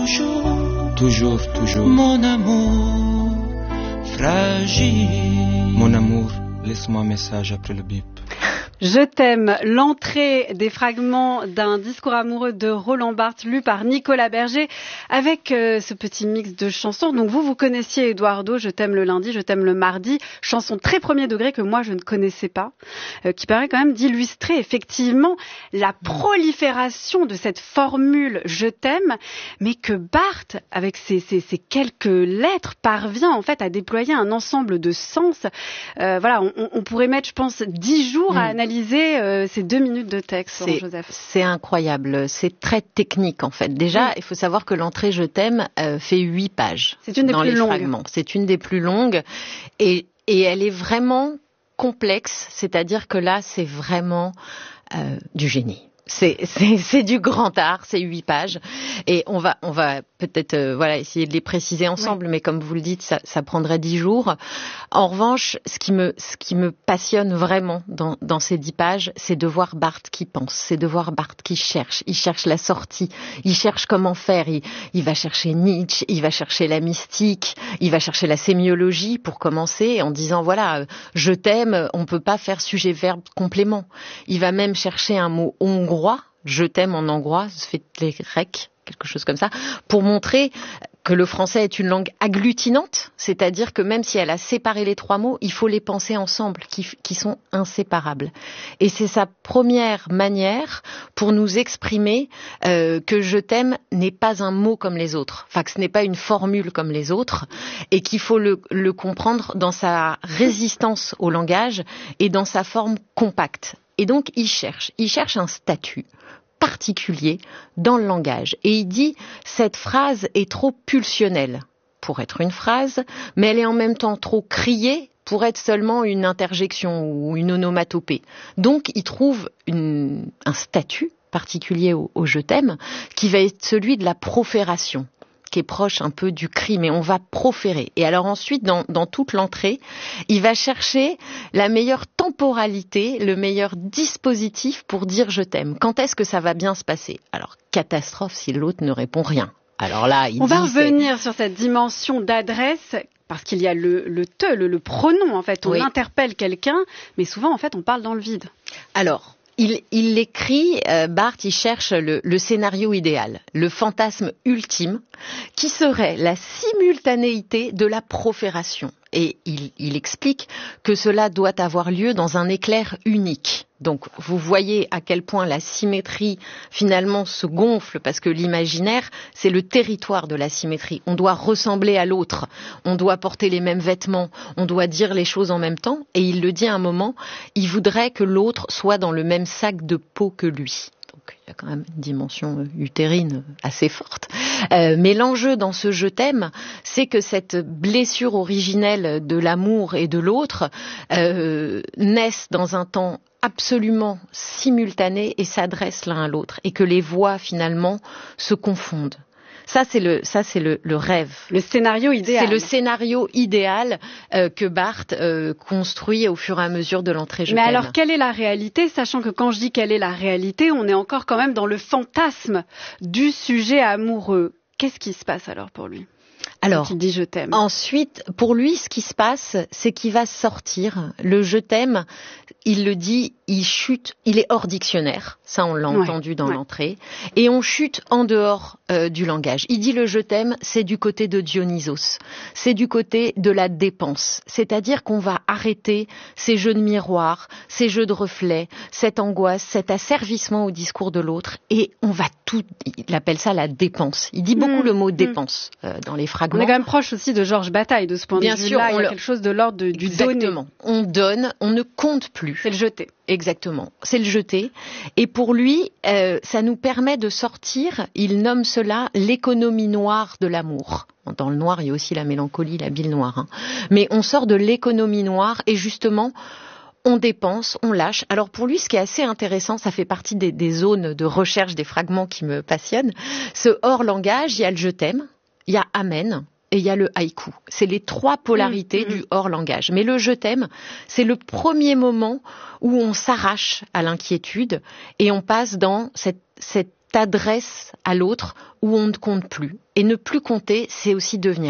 toujours, toujours. Mon amour fragile. Mon amour, laisse-moi un message après le bip. Je t'aime, l'entrée des fragments d'un discours amoureux de Roland Barthes, lu par Nicolas Berger, avec ce petit mix de chansons. Donc vous connaissiez Eduardo, Je t'aime le lundi, Je t'aime le mardi, chanson très premier degré que moi je ne connaissais pas, qui permet quand même d'illustrer effectivement la prolifération de cette formule Je t'aime, mais que Barthes, avec ces quelques lettres, parvient en fait à déployer un ensemble de sens. Voilà, on pourrait mettre, je pense, 10 jours à analyser ces 2 minutes de texte, Joseph. C'est incroyable, c'est très technique en fait. Déjà, il faut savoir que l'entrée Je t'aime fait 8 pages. C'est une des dans plus les longues. fragments. C'est une des plus longues et elle est vraiment complexe, c'est-à-dire que là, c'est vraiment du génie. C'est du grand art, c'est 8 pages. Et on va peut-être essayer de les préciser ensemble, mais comme vous le dites, ça prendrait 10 jours. En revanche, ce qui me passionne vraiment dans ces 10 pages, c'est de voir Barthes qui pense, c'est de voir Barthes qui cherche. Il cherche la sortie, il cherche comment faire. Il va chercher Nietzsche, il va chercher la mystique, il va chercher la sémiologie pour commencer, en disant voilà, je t'aime, on peut pas faire sujet, verbe, complément. Il va même chercher un mot hongrois. Je t'aime en hongrois, ça fait les Grecs, quelque chose comme ça, pour montrer que le français est une langue agglutinante, c'est-à-dire que même si elle a séparé les 3 mots, il faut les penser ensemble, qui sont inséparables. Et c'est sa première manière pour nous exprimer que je t'aime n'est pas un mot comme les autres, enfin que ce n'est pas une formule comme les autres, et qu'il faut le comprendre dans sa résistance au langage et dans sa forme compacte. Et donc, il cherche un statut particulier dans le langage. Et il dit, cette phrase est trop pulsionnelle pour être une phrase, mais elle est en même temps trop criée pour être seulement une interjection ou une onomatopée. Donc, il trouve un statut particulier au je t'aime, qui va être celui de la profération, qui est proche un peu du cri, mais on va proférer. Et alors ensuite, dans toute l'entrée, il va chercher la meilleure temporalité, le meilleur dispositif pour dire je t'aime. Quand est-ce que ça va bien se passer? Alors, catastrophe si l'autre ne répond rien. Alors là, on va revenir sur cette dimension d'adresse, parce qu'il y a le te, le pronom en fait. On interpelle quelqu'un, mais souvent en fait on parle dans le vide. Alors, il écrit, Barthes, il cherche le scénario idéal, le fantasme ultime, qui serait la simultanéité de la profération. Et il explique que cela doit avoir lieu dans un éclair unique. Donc, vous voyez à quel point la symétrie, finalement, se gonfle, parce que l'imaginaire, c'est le territoire de la symétrie. On doit ressembler à l'autre, on doit porter les mêmes vêtements, on doit dire les choses en même temps. Et il le dit à un moment, il voudrait que l'autre soit dans le même sac de peau que lui. Donc, il y a quand même une dimension utérine assez forte. Mais l'enjeu dans ce je t'aime, c'est que cette blessure originelle de l'amour et de l'autre naissent dans un temps absolument simultané et s'adressent l'un à l'autre, et que les voix finalement se confondent. Ça, c'est le rêve. Le scénario idéal. C'est le scénario idéal que Barthes construit au fur et à mesure de l'entrée je t'aime. Mais alors, quelle est la réalité? Sachant que quand je dis quelle est la réalité, on est encore quand même dans le fantasme du sujet amoureux. Qu'est-ce qui se passe alors pour lui? Alors, quand il dit je t'aime. Ensuite, pour lui, ce qui se passe, c'est qu'il va sortir. Le je t'aime, il le dit, il chute, il est hors dictionnaire. Ça, on l'a entendu dans l'entrée. Et on chute en dehors du langage. Il dit le je t'aime, c'est du côté de Dionysos. C'est du côté de la dépense. C'est-à-dire qu'on va arrêter ces jeux de miroir, ces jeux de reflets, cette angoisse, cet asservissement au discours de l'autre. Et on va tout, il appelle ça la dépense. Il dit beaucoup le mot dépense dans les fragments. On est quand même proche aussi de Georges Bataille de ce point de vue-là. Bien sûr, il y a quelque chose de l'ordre du exactement. Donner. On donne, on ne compte plus. C'est le jeter. Exactement, c'est le jeter. Et pour lui, ça nous permet de sortir, il nomme cela l'économie noire de l'amour. Dans le noir, il y a aussi la mélancolie, la bile noire. Hein. Mais on sort de l'économie noire et justement, on dépense, on lâche. Alors pour lui, ce qui est assez intéressant, ça fait partie des zones de recherche, des fragments qui me passionnent. Ce hors-langage, il y a le je t'aime, il y a amen et il y a le haïku. C'est les 3 polarités du hors-langage. Mais le je t'aime, c'est le premier moment où on s'arrache à l'inquiétude et on passe dans cette t'adresses à l'autre où on ne compte plus. Et ne plus compter, c'est aussi devenir.